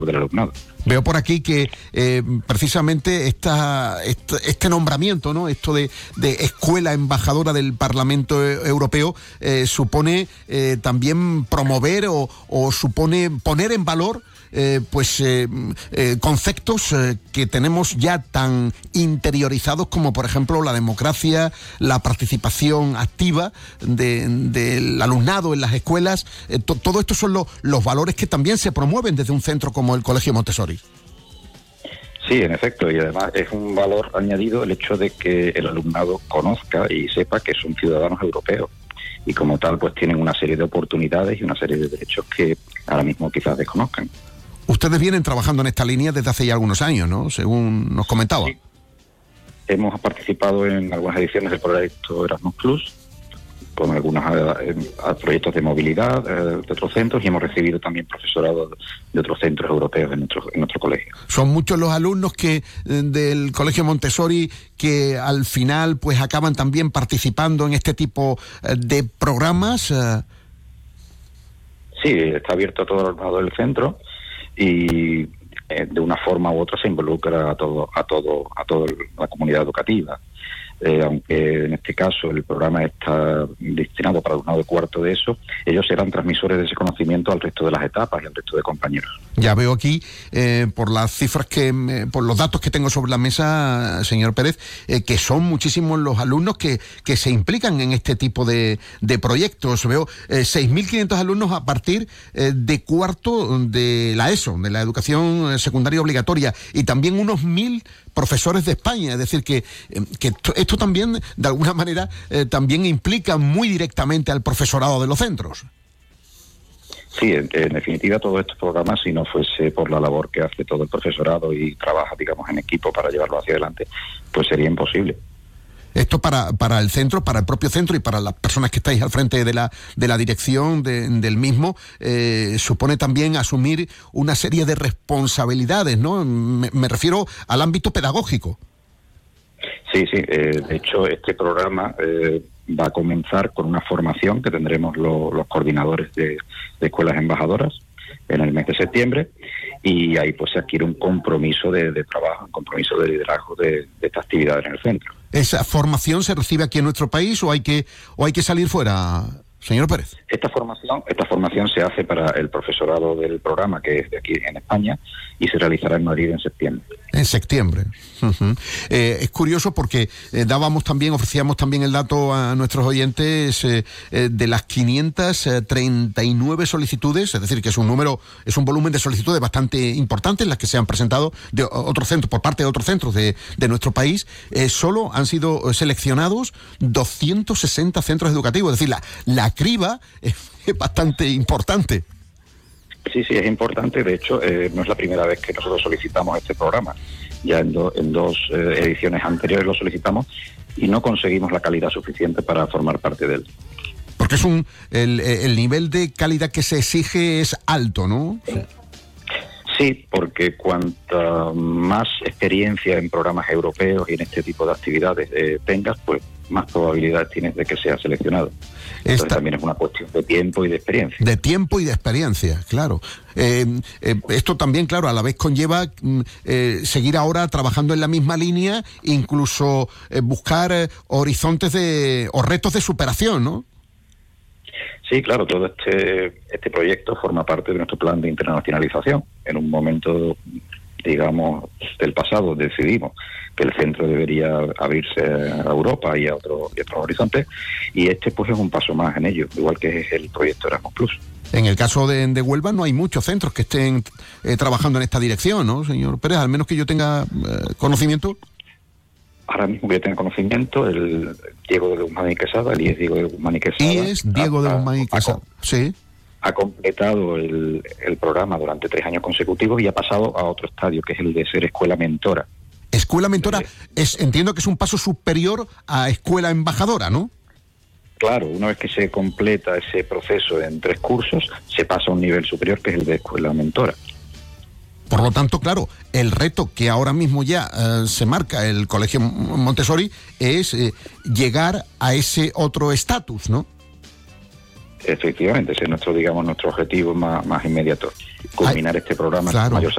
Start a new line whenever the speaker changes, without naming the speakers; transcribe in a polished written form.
del alumnado.
Veo por aquí que precisamente este nombramiento, ¿no? Esto de escuela embajadora del Parlamento Europeo supone también promover o supone poner en valor conceptos que tenemos ya tan interiorizados como, por ejemplo, la democracia, la participación activa del alumnado en las escuelas. Todo esto son los valores que también se promueven desde un centro como el Colegio Montessori.
Sí, en efecto, y además es un valor añadido el hecho de que el alumnado conozca y sepa que son ciudadanos europeos y como tal pues tienen una serie de oportunidades y una serie de derechos que ahora mismo quizás desconozcan.
Ustedes vienen trabajando en esta línea desde hace ya algunos años, ¿no? Según nos comentaba.
Sí. Hemos participado en algunas ediciones del proyecto Erasmus Plus, con algunos proyectos de movilidad de otros centros, y hemos recibido también profesorado de otros centros europeos en nuestro colegio.
Son muchos los alumnos que del Colegio Montessori que al final pues acaban también participando en este tipo de programas.
Sí, está abierto a todo el alumnado del centro y de una forma u otra se involucra a toda la comunidad educativa. Aunque en este caso el programa está destinado para alumnado de cuarto de ESO, ellos serán transmisores de ese conocimiento al resto de las etapas y al resto de compañeros.
Ya veo aquí, por las cifras por los datos que tengo sobre la mesa, señor Pérez, que son muchísimos los alumnos que se implican en este tipo de proyectos. Veo 6.500 alumnos a partir de cuarto de la ESO, de la educación secundaria obligatoria, y también unos 1.000 profesores de España. Es decir, que esto también, de alguna manera, también implica muy directamente al profesorado de los centros.
Sí, en definitiva, todos estos programas, si no fuese por la labor que hace todo el profesorado y trabaja, digamos, en equipo para llevarlo hacia adelante, pues sería imposible.
Esto para el centro, para el propio centro y para las personas que estáis al frente de la dirección del mismo, supone también asumir una serie de responsabilidades, ¿no? Me refiero al ámbito pedagógico.
Sí, de hecho este programa va a comenzar con una formación que tendremos los coordinadores de escuelas embajadoras en el mes de septiembre, y ahí pues se adquiere un compromiso de trabajo, un compromiso de liderazgo de esta actividad en el centro. ¿Esa formación se recibe aquí en nuestro país o hay que salir fuera, señor Pérez? Esta formación se hace para el profesorado del programa, que es de aquí en España, y se realizará en Madrid en septiembre. En septiembre. Uh-huh. Es curioso porque ofrecíamos también el dato a nuestros oyentes de las 539 solicitudes, es decir, que es un volumen de solicitudes bastante importante en las que se han presentado de otros centros, por parte de otros centros de nuestro país. Solo han sido seleccionados 260 centros educativos, es decir, la criba es bastante importante. Sí, es importante. De hecho, no es la primera vez que nosotros solicitamos este programa. Ya en dos ediciones anteriores lo solicitamos y no conseguimos la calidad suficiente para formar parte de él. Porque el nivel de calidad que se exige es alto, ¿no? Sí, porque cuanta más experiencia en programas europeos y en este tipo de actividades tengas, pues más probabilidad tienes de que seas seleccionado. Entonces también es una cuestión de tiempo y de experiencia. De tiempo y de experiencia, claro. Esto también, claro, a la vez conlleva seguir ahora trabajando en la misma línea, incluso buscar horizontes o retos de superación, ¿no? Sí, claro, todo este proyecto forma parte de nuestro plan de internacionalización. En un momento, digamos, del pasado decidimos que el centro debería abrirse a Europa y a otros horizontes, y pues es un paso más en ello, igual que es el proyecto Erasmus Plus. En el caso de Huelva no hay muchos centros que estén trabajando en esta dirección, ¿no, señor Pérez? Al menos que yo tenga conocimiento. Ahora mismo que yo tengo conocimiento, el Diego de Guzmán y Quesada, el IES Diego de Guzmán y Quesada. IES Diego de Guzmán y Quesada, sí. Ha completado el programa durante 3 años consecutivos y ha pasado a otro estadio, que es el de ser escuela mentora. Escuela mentora, entiendo que es un paso superior a escuela embajadora, ¿no? Claro, una vez que se completa ese proceso en 3 cursos, se pasa a un nivel superior, que es el de escuela mentora. Por lo tanto, claro, el reto que ahora mismo ya se marca el Colegio Montessori es llegar a ese otro estatus, ¿no? Efectivamente, ese es nuestro objetivo más inmediato, culminar este programa con mayor